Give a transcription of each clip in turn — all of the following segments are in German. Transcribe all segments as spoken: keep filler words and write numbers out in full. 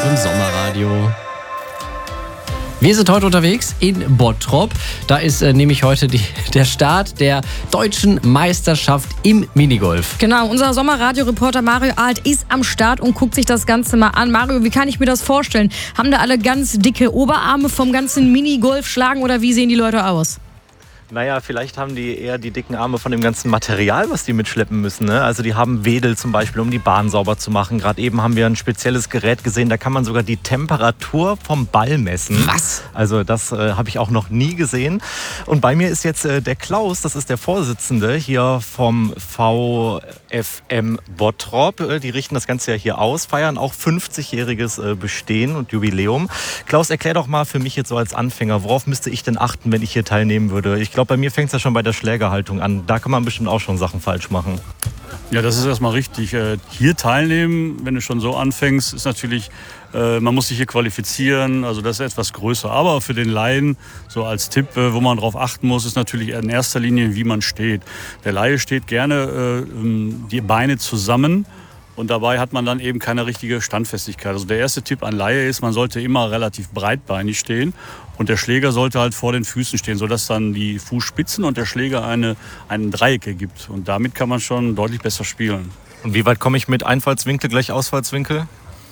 Im Sommerradio. Wir sind heute unterwegs in Bottrop. Da ist äh, nämlich heute die, der Start der deutschen Meisterschaft im Minigolf. Genau, unser Sommerradio-Reporter Mario Alt ist am Start und guckt sich das Ganze mal an. Mario, wie kann ich mir das vorstellen? Haben da alle ganz dicke Oberarme vom ganzen Minigolf-Schlagen oder wie sehen die Leute aus? Naja, vielleicht haben die eher die dicken Arme von dem ganzen Material, was die mitschleppen müssen. Ne? Also die haben Wedel zum Beispiel, um die Bahn sauber zu machen. Gerade eben haben wir ein spezielles Gerät gesehen, da kann man sogar die Temperatur vom Ball messen. Was? Also das äh, habe ich auch noch nie gesehen. Und bei mir ist jetzt äh, der Klaus, das ist der Vorsitzende hier vom V F M Bottrop. Äh, die richten das Ganze ja hier aus, feiern auch fünfzigjähriges äh, Bestehen und Jubiläum. Klaus, erklär doch mal für mich jetzt so als Anfänger, worauf müsste ich denn achten, wenn ich hier teilnehmen würde? Ich glaube, bei mir fängt es ja schon bei der Schlägerhaltung an. Da kann man bestimmt auch schon Sachen falsch machen. Ja, das ist erstmal richtig. Hier teilnehmen, wenn du schon so anfängst, ist natürlich, man muss sich hier qualifizieren, also das ist etwas größer. Aber für den Laien, so als Tipp, wo man drauf achten muss, ist natürlich in erster Linie, wie man steht. Der Laie steht gerne die Beine zusammen. Und dabei hat man dann eben keine richtige Standfestigkeit. Also der erste Tipp an Laie ist, man sollte immer relativ breitbeinig stehen. Und der Schläger sollte halt vor den Füßen stehen, sodass dann die Fußspitzen und der Schläger eine, einen Dreieck ergibt. Und damit kann man schon deutlich besser spielen. Und wie weit komme ich mit Einfallswinkel gleich Ausfallswinkel?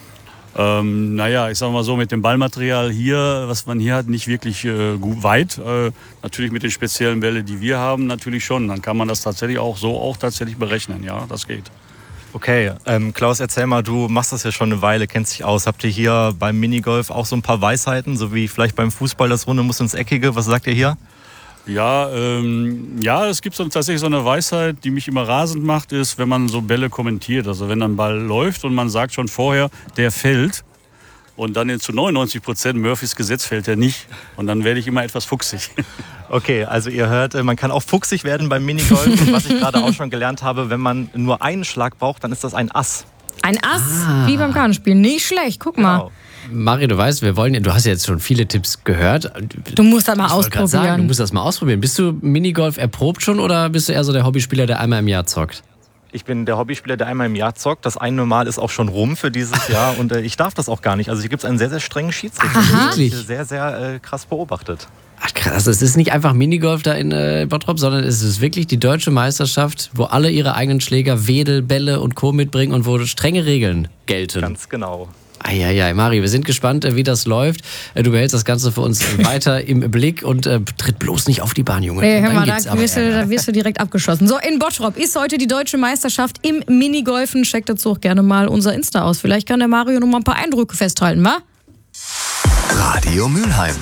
Ähm, naja, ich sag mal so, mit dem Ballmaterial hier, was man hier hat, nicht wirklich äh, gut weit. Äh, natürlich mit den speziellen Bällen, die wir haben, natürlich schon. Dann kann man das tatsächlich auch so auch tatsächlich berechnen. Ja, das geht. Okay, ähm, Klaus, erzähl mal, du machst das ja schon eine Weile, kennst dich aus. Habt ihr hier beim Minigolf auch so ein paar Weisheiten, so wie vielleicht beim Fußball das Runde muss ins Eckige? Was sagt ihr hier? Ja, ähm, ja, es gibt so, tatsächlich so eine Weisheit, die mich immer rasend macht, ist, wenn man so Bälle kommentiert. Also wenn ein Ball läuft und man sagt schon vorher, der fällt. Und dann zu neunundneunzig Prozent Murphys Gesetz fällt er nicht. Und dann werde ich immer etwas fuchsig. Okay, also ihr hört, man kann auch fuchsig werden beim Minigolf. Und was ich gerade auch schon gelernt habe, wenn man nur einen Schlag braucht, dann ist das ein Ass. Ein Ass, ah. wie beim Kartenspielen. Nicht schlecht, guck mal. Genau. Mario, du weißt, wir wollen, du hast ja jetzt schon viele Tipps gehört. Du musst das mal ich ausprobieren. Sagen, du musst das mal ausprobieren. Bist du Minigolf erprobt schon oder bist du eher so der Hobbyspieler, der einmal im Jahr zockt? Ich bin der Hobbyspieler, der einmal im Jahr zockt. Das eine Mal ist auch schon rum für dieses Jahr und äh, ich darf das auch gar nicht. Also hier gibt es einen sehr, sehr strengen Schiedsrichter. Aha. Der ist sehr, sehr äh, krass beobachtet. Ach krass, also es ist nicht einfach Minigolf da in äh, Bottrop, sondern es ist wirklich die deutsche Meisterschaft, wo alle ihre eigenen Schläger, Wedel, Bälle und Co. mitbringen und wo strenge Regeln gelten. Ganz genau. Eieiei, Mario, wir sind gespannt, wie das läuft. Du behältst das Ganze für uns weiter im Blick und äh, tritt bloß nicht auf die Bahn, Junge. Hey, hör mal, da wirst, du, da wirst du direkt abgeschossen. So, in Bottrop ist heute die deutsche Meisterschaft im Minigolfen. Checkt dazu auch gerne mal unser Insta aus. Vielleicht kann der Mario noch mal ein paar Eindrücke festhalten, wa? Radio Mülheim.